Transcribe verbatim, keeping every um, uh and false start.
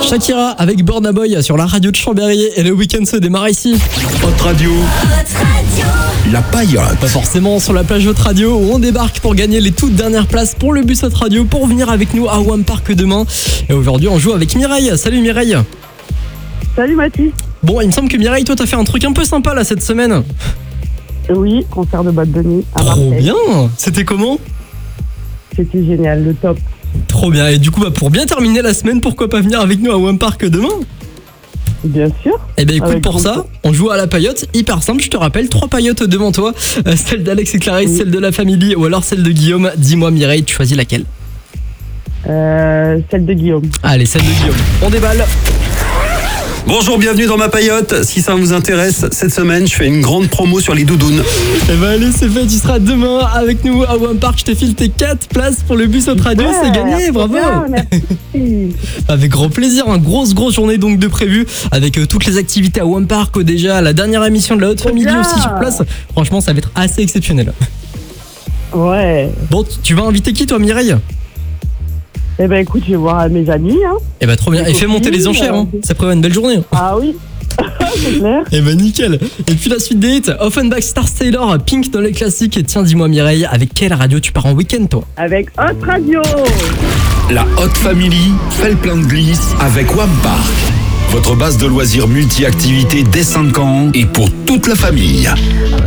Shakira avec Burna Boy sur la radio de Chambéry et le week-end se démarre ici. Hot Radio. La Paillote. Pas forcément sur la plage Hot Radio où on débarque pour gagner les toutes dernières places pour le bus Hot Radio pour venir avec nous à Wam Park demain. Et aujourd'hui on joue avec Mireille. Salut Mireille. Salut Mathis. Bon, il me semble que Mireille, toi t'as fait un truc un peu sympa là cette semaine. Oui, concert de boîte de nuit à Trop Marseille. bien. C'était comment? C'était génial, le top. Trop bien. Et du coup, bah, pour bien terminer la semaine, pourquoi pas venir avec nous à Wam Park demain? Bien sûr. Eh ben écoute, Avec pour grand ça, on joue à la paillote. Hyper simple, je te rappelle, trois paillotes devant toi. Euh, celle d'Alex et Clarisse, Oui. celle de la famille ou alors celle de Guillaume. Dis-moi Mireille, tu choisis laquelle? Euh, celle de Guillaume. Allez, celle de Guillaume. On déballe. Bonjour, bienvenue dans ma paillote. Si ça vous intéresse, cette semaine, je fais une grande promo sur les doudounes. Eh ben allez, c'est fait, tu seras demain avec nous à Wam Park. Je te file tes quatre places pour le bus Hot Radio, Ouais, c'est gagné, bravo. bien, merci. Avec grand plaisir, une grosse grosse journée donc de prévu avec euh, toutes les activités à Wam Park euh, déjà, la dernière émission de la Haute Family bien. aussi sur place. Franchement, ça va être assez exceptionnel. Ouais. Bon, tu vas inviter qui toi Mireille? Eh ben écoute, je vais voir mes amis. Hein. Eh ben trop bien, et fais monter les enchères, hein. Ça prévoit une belle journée. Hein. Ah oui, c'est clair. Eh ben nickel. Et puis la suite des hits, Offenbach, Stars Taylor, Pink dans les classiques. Et tiens, dis-moi Mireille, avec quelle radio tu pars en week-end toi? Avec Hot Radio. La Hot Family fait le plein de glisse avec Wam Park. Votre base de loisirs multi-activités dès cinq ans et pour toute la famille.